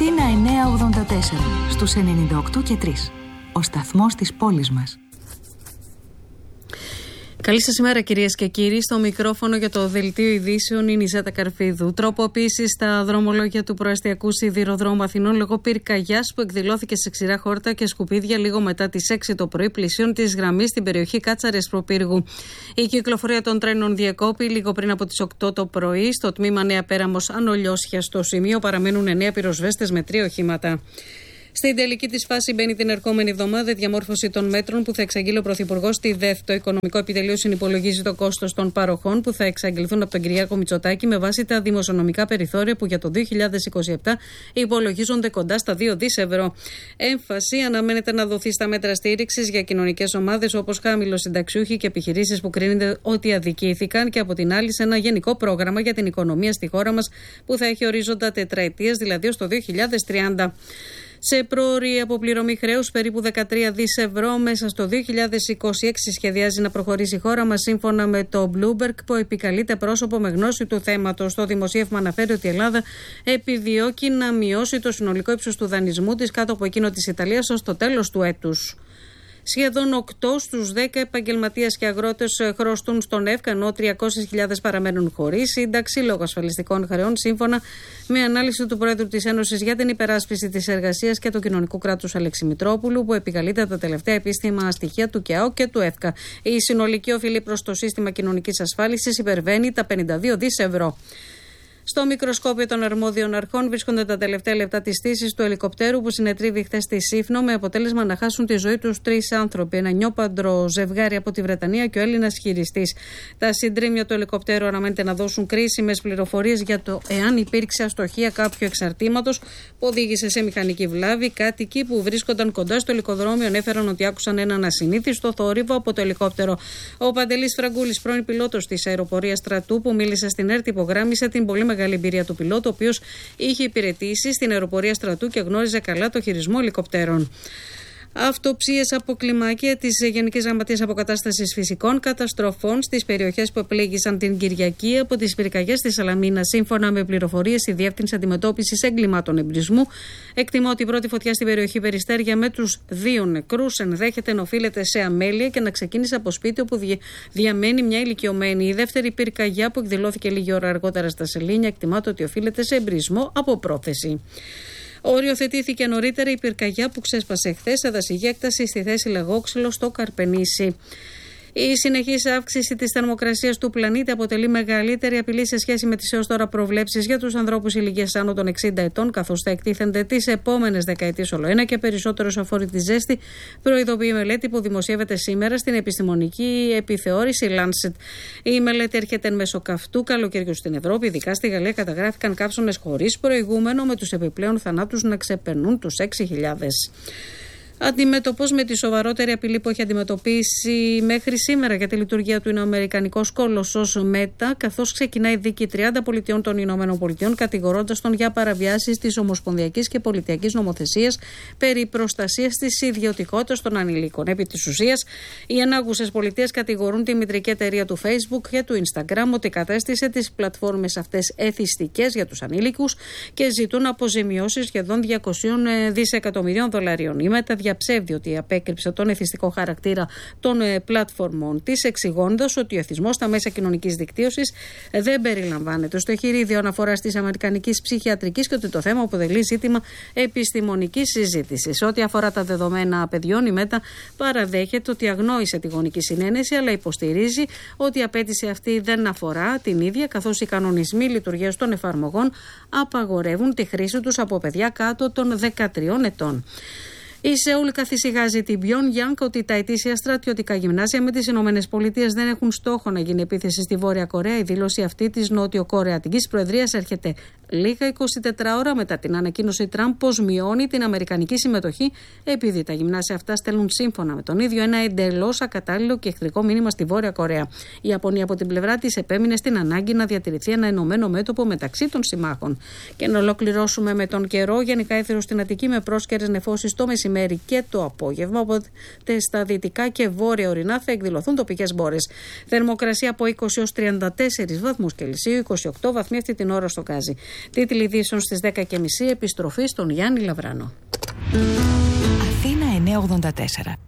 Αθήνα 984 στους 98 και 3. Ο σταθμός της πόλης μας. Καλή σας ημέρα, κυρίες και κύριοι. Στο μικρόφωνο για το δελτίο ειδήσεων είναι η Ζέτα Καρφίδου. Τροποποίηση στα δρομολόγια του προαστιακού σιδηροδρόμου Αθηνών λόγω πυρκαγιάς που εκδηλώθηκε σε ξηρά χόρτα και σκουπίδια λίγο μετά τις 6 το πρωί πλησίων της γραμμής στην περιοχή Κάτσαρες Προπύργου. Η κυκλοφορία των τρένων διακόπη λίγο πριν από τις 8 το πρωί. Στο τμήμα Νέα Πέραμος Ανολιώσια στο σημείο παραμένουν 9 πυροσβέστες με 3 οχήματα. Στην τελική της φάση μπαίνει την ερχόμενη εβδομάδα η διαμόρφωση των μέτρων που θα εξαγγείλει ο Πρωθυπουργός στη ΔΕΘ. Το Οικονομικό Επιτελείο συνυπολογίζει το κόστος των παροχών που θα εξαγγελθούν από τον Κυριάκο Μητσοτάκη με βάση τα δημοσιονομικά περιθώρια που για το 2027 υπολογίζονται κοντά στα 2 δις ευρώ. Έμφαση αναμένεται να δοθεί στα μέτρα στήριξης για κοινωνικές ομάδες όπως χαμηλοσυνταξιούχοι και επιχειρήσεις που κρίνεται ότι αδικήθηκαν, και από την άλλη σε ένα γενικό πρόγραμμα για την οικονομία στη χώρα μας που θα έχει ορίζοντα τετραετίας, δηλαδή ως το 2030. Σε πρόωρη αποπληρωμή χρέους περίπου 13 δις ευρώ μέσα στο 2026 σχεδιάζει να προχωρήσει η χώρα μας, σύμφωνα με το Bloomberg, που επικαλείται πρόσωπο με γνώση του θέματος. Το δημοσίευμα αναφέρει ότι η Ελλάδα επιδιώκει να μειώσει το συνολικό ύψος του δανεισμού της κάτω από εκείνο της Ιταλίας ως το τέλος του έτους. Σχεδόν 8 στους 10 επαγγελματίες και αγρότες χρωστούν στον ΕΦΚΑ, ενώ 300.000 παραμένουν χωρίς σύνταξη λόγω ασφαλιστικών χρεών, σύμφωνα με ανάλυση του Πρόεδρου της Ένωσης για την Υπεράσπιση της Εργασίας και του Κοινωνικού Κράτους Αλέξη Μητρόπουλου, που επικαλείται τα τελευταία επίσημα στοιχεία του ΚΕΑΟ και του ΕΦΚΑ. Η συνολική οφειλή προς το σύστημα κοινωνικής ασφάλισης υπερβαίνει τα 52 δις ευρώ. Στο μικροσκόπιο των αρμόδιων αρχών βρίσκονται τα τελευταία λεπτά της στήσης του ελικοπτέρου που συνετρίβει χθες στη Σύφνο, με αποτέλεσμα να χάσουν τη ζωή τους 3 άνθρωποι. Ένα νιόπαντρο ζευγάρι από τη Βρετανία και ο Έλληνας χειριστής. Τα συντρίμμια του ελικοπτέρου αναμένεται να δώσουν κρίσιμες πληροφορίες για το εάν υπήρξε αστοχία κάποιου εξαρτήματος που οδήγησε σε μηχανική βλάβη. Κάτοικοι που βρίσκονταν κοντά στο ελικοδρόμιο ανέφεραν ότι άκουσαν έναν ασυνήθιστο θόρυβο από το ελικόπτερο. Ο Παντελής Φραγκούλης, πρώην πιλότος της αεροπορίας στρατού, που μίλησε στην ΕΡΤ, υπογράμμισε την πολύ μεγάλη εμπειρία του πιλότου, ο οποίος είχε υπηρετήσει στην αεροπορία στρατού και γνώριζε καλά το χειρισμό ελικοπτέρων. Αυτοψίες από κλιμάκια της Γενικής Γραμματείας Αποκατάστασης Φυσικών Καταστροφών στις περιοχές που επλήγησαν την Κυριακή από τις πυρκαγιές της Σαλαμίνας. Σύμφωνα με πληροφορίες, η Διεύθυνση Αντιμετώπισης Εγκλημάτων Εμπρισμού εκτιμά ότι η πρώτη φωτιά στην περιοχή Περιστέρια με τους 2 νεκρούς ενδέχεται να οφείλεται σε αμέλεια και να ξεκίνησε από σπίτι όπου διαμένει μια ηλικιωμένη. Η δεύτερη πυρκαγιά, που εκδηλώθηκε λίγη ώρα αργότερα στα Σελήνια, εκτιμάται ότι οφείλεται σε εμπρισμό από πρόθεση. Οριοθετήθηκε νωρίτερα η πυρκαγιά που ξέσπασε χθες σε δασική έκταση στη θέση Λαγόξυλο στο Καρπενήσι. Η συνεχής αύξηση της θερμοκρασίας του πλανήτη αποτελεί μεγαλύτερη απειλή σε σχέση με τις έως τώρα προβλέψεις για τους ανθρώπους ηλικίας άνω των 60 ετών, καθώς θα εκτίθενται τις επόμενες δεκαετίες ολοένα και περισσότερο σε αφορή ζέστη, προειδοποιεί η μελέτη που δημοσιεύεται σήμερα στην επιστημονική επιθεώρηση Lancet. Η μελέτη έρχεται εν μέσω καυτού καλοκαιριού στην Ευρώπη, ειδικά στη Γαλλία καταγράφηκαν κάψονες χωρίς προηγούμενο, με τους επιπλέον θανάτους να ξεπερνούν τους 6.000. Αντιμετωπώς με τη σοβαρότερη απειλή που έχει αντιμετωπίσει μέχρι σήμερα για τη λειτουργία του είναι ο Αμερικανικός κόλωσος Μέτα, καθώς ξεκινάει δίκη 30 πολιτιών των Ηνωμένων Πολιτειών, κατηγορώντας τον για παραβιάσεις της ομοσπονδιακής και πολιτιακής νομοθεσίας περί προστασίας της ιδιωτικότητας των ανηλίκων. Επί της ουσίας, οι ενάγουσες πολιτείες κατηγορούν τη μητρική εταιρεία του Facebook και του Instagram ότι κατέστησε τις πλατφόρμες αυτές εθιστικές για τους ανήλικους και ζητούν αποζημιώσεις σχεδόν 200 δισεκατομμυρίων δολαρίων. Η Μέτα διαψεύδει ότι απέκρυψε τον εθιστικό χαρακτήρα των πλατφορμών της, εξηγώντας ότι ο εθισμός στα μέσα κοινωνικής δικτύωσης δεν περιλαμβάνεται στο εχειρίδιο αναφοράς της Αμερικανικής Ψυχιατρικής και ότι το θέμα αποτελεί ζήτημα επιστημονικής συζήτησης. Ό,τι αφορά τα δεδομένα παιδιών, η Μέτα παραδέχεται ότι αγνόησε τη γονική συνένεση, αλλά υποστηρίζει ότι η απέτηση αυτή δεν αφορά την ίδια, καθώς οι κανονισμοί λειτουργίας των εφαρμογών απαγορεύουν τη χρήση τους από παιδιά κάτω των 13 ετών. Η Σεούλ καθησυχάζει την Πιονγκιάνγκ ότι τα ετήσια στρατιωτικά γυμνάσια με τις ΗΠΑ δεν έχουν στόχο να γίνει επίθεση στη Βόρεια Κορέα. Η δήλωση αυτή της Νότιο-Κορεατικής Προεδρίας έρχεται λίγα 24 ώρα μετά την ανακοίνωση Τραμπ πως μειώνει την αμερικανική συμμετοχή, επειδή τα γυμνάσια αυτά στέλνουν σύμφωνα με τον ίδιο ένα εντελώς ακατάλληλο και εχθρικό μήνυμα στη Βόρεια Κορέα. Η Ιαπωνία από την πλευρά της επέμεινε στην ανάγκη να διατηρηθεί ένα ενωμένο μέτωπο μεταξύ των συμμάχων. Και να ολοκληρώσουμε με τον καιρό. Γενικά έθερο στην Αττική με πρόσκαιρες νεφώσεις το μεσημέρι και το απόγευμα. Οπότε στα δυτικά και βόρεια ορεινά θα εκδηλωθούν τοπικές μπόρες. Θερμοκρασία από 20 έως 34 βαθμούς Κελσίου, 28 βαθμοί αυτή την ώρα στο Γκάζι. Τίτλοι ειδήσεων στις 10:30, επιστροφή στον Γιάννη Λαβράνο. Αθήνα 984.